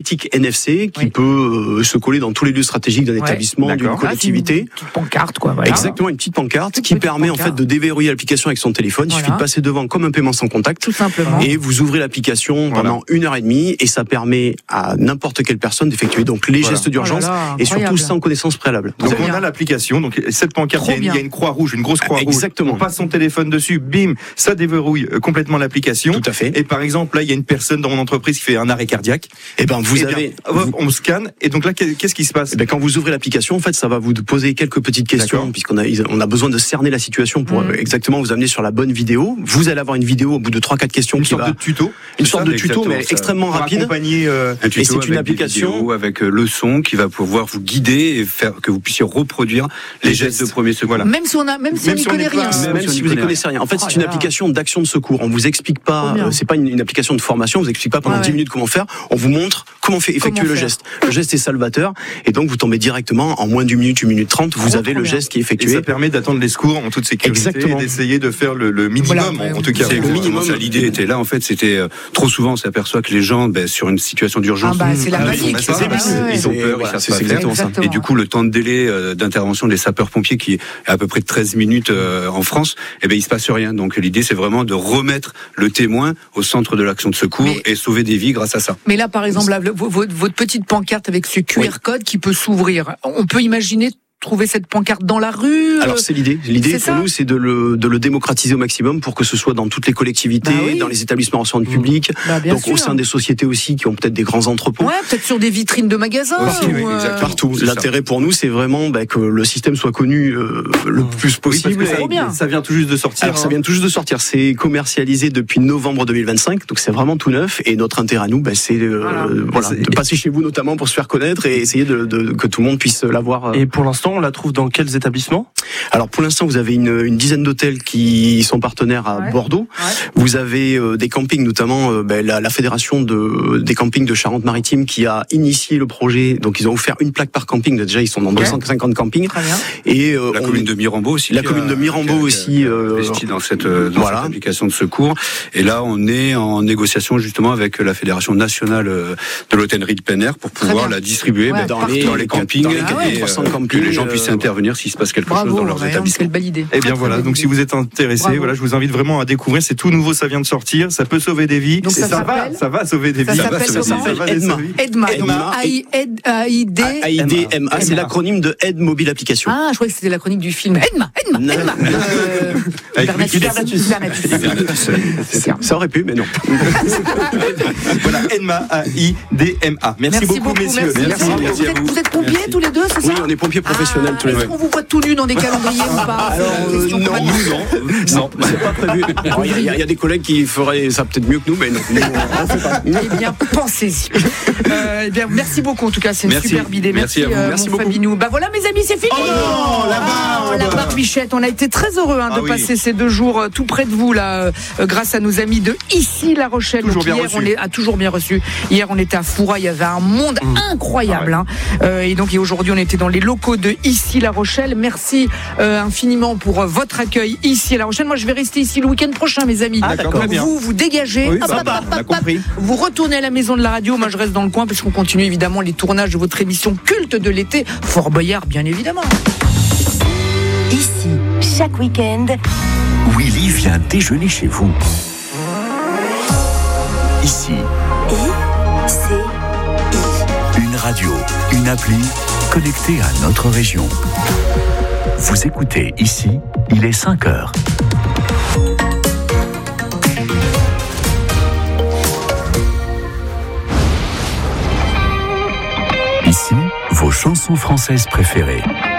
signalétique NFC qui peut se coller dans tous les lieux stratégiques d'un établissement, d'une collectivité. Une petite pancarte, quoi. Voilà. Exactement, une petite pancarte qui permet en fait de déverrouiller l'application avec son téléphone. Il suffit de passer devant comme un paiement sans contact. Tout simplement. Et vous ouvrez l'application pendant 1h30 et ça permet à n'importe quelle personne d'effectuer donc les gestes d'urgence et surtout sans connaissance préalable. Donc on a l'application, donc cette pancarte, il y a une croix rouge, une grosse croix rouge. Exactement. On passe son téléphone dessus, bim, ça déverrouille complètement l'application. Tout à fait. Et par exemple, là, il y a une personne dans mon entreprise qui fait un arrêt cardiaque. Et ben on scanne et donc là, qu'est-ce qui se passe ? Quand vous ouvrez l'application, en fait, ça va vous poser quelques petites questions puisqu'on a besoin de cerner la situation pour exactement vous amener sur la bonne vidéo. Vous allez avoir une vidéo au bout de 3-4 questions une sorte de tuto, mais extrêmement rapide. Un tuto et c'est une application avec le son qui va pouvoir vous guider et faire que vous puissiez reproduire les gestes de premier secours. Voilà. Même si on n'y connaît rien. Même si vous n'y connaissez rien. En fait, c'est une application d'action de secours. On vous explique pas, c'est pas une application de formation, on vous explique pas pendant 10 minutes comment faire. On vous montre comment effectuer le geste. Le geste est salvateur et donc vous tombez directement en moins d'une minute, 1 minute 30, vous avez le geste qui est effectué. Et ça permet d'attendre les secours en toute sécurité et d'essayer de faire le minimum, en tout cas. C'est le minimum. L'idée était là, en fait, c'était trop souvent on s'aperçoit que les gens, sur une situation d'urgence, c'est la panique. Ils ont peur, ils savent pas faire. Et du coup, le temps de délai d'intervention des sapeurs-pompiers qui est à peu près de 13 minutes en France, il se passe rien. Donc l'idée, c'est vraiment de remettre le témoin au centre de l'action de secours et sauver des vies grâce à ça. Mais là, par exemple, votre petite pancarte avec ce QR code qui peut s'ouvrir, on peut imaginer trouver cette pancarte dans la rue. Alors c'est l'idée. L'idée pour nous, c'est de le démocratiser au maximum pour que ce soit dans toutes les collectivités, dans les établissements en centre public, donc au sein des sociétés aussi qui ont peut-être des grands entrepôts. Ouais, peut-être sur des vitrines de magasins. Partout. L'intérêt pour nous, c'est vraiment que le système soit connu le plus possible. Ça vient tout juste de sortir. Alors ça vient tout juste de sortir. C'est commercialisé depuis novembre 2025, donc c'est vraiment tout neuf. Et notre intérêt à nous, c'est de passer chez vous notamment pour se faire connaître et essayer que tout le monde puisse l'avoir. Et pour l'instant, on la trouve dans quels établissements ? Alors pour l'instant, vous avez une dizaine d'hôtels qui sont partenaires à Bordeaux. Vous avez des campings, notamment la fédération des campings de Charente-Maritime qui a initié le projet. Donc ils ont offert une plaque par camping. Déjà, ils sont dans 250 campings. Très bien. Et la commune de Mirambeau aussi. La commune de Mirambeau aussi investi dans cette application de secours. Et là, on est en négociation justement avec la fédération nationale de l'hôtellerie de plein air pour pouvoir la distribuer dans les campings et que les gens puissent intervenir s'il se passe quelque chose dans leurs établissements. C'est une belle idée. Et bien voilà, donc si vous êtes intéressé, je vous invite vraiment à découvrir. C'est tout nouveau, ça vient de sortir, ça peut sauver des vies. Donc ça va sauver des vies. Ça s'appelle Edma. AIDMA, c'est l'acronyme de Aide Mobile Application. Ah, je croyais que c'était l'acronyme du film. Edma. Ça aurait pu, mais non. Voilà, Edma, AIDMA. Merci beaucoup, messieurs. Merci. Vous êtes pompiers tous les deux, c'est ça ? Oui, on est pompiers professionnels tous les deux. Est-ce qu'on vous voit tout nus dans des calendriers ou pas ? Non, c'est pas prévu. Il y a des collègues qui feraient ça peut-être mieux que nous, mais non. Eh bien, pensez-y. Merci beaucoup, en tout cas, c'est une superbe idée. Merci à vous. Merci beaucoup. Fabinou. Voilà, mes amis, c'est fini. La barbichette. On a été très heureux de passer ces 2 jours tout près de vous, là, grâce à nos amis de Ici La Rochelle. Toujours bien reçu. Hier, on était à Foura, il y avait un monde incroyable. Et aujourd'hui, on était dans les locaux de Ici La Rochelle. Merci infiniment pour votre accueil ici à La Rochelle. Moi, je vais rester ici le week-end prochain, mes amis. Vous dégagez. Vous retournez à la maison de la radio. Moi, je reste dans le coin parce qu'on continue évidemment les tournages de votre émission culte de l'été, Fort Boyard, bien évidemment. Ici, chaque week-end, Willy vient déjeuner chez vous. Ici. Une radio, une appli connectée à notre région. Vous écoutez Ici, il est 5h. Ici, vos chansons françaises préférées.